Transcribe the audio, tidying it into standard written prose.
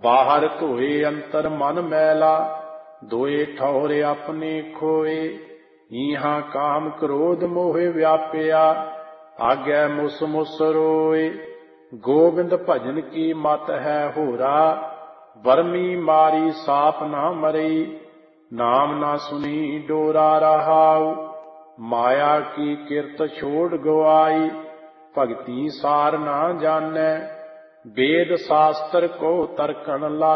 बाहर धोए अंतर मन मैला, दोए ठौर अपने खोए। इहाँ काम क्रोध मोहे व्यापिया, आगे मुस मुस रोए। गोविंद भजन की मत है होरा, बरमी मारी साप ना मरई। नाम ना सुनी डोरा रहाऊ, माया की किरत छोड़ गवाई। भगति सार ना जानै, वेद शास्त्र को तर्कन लागे।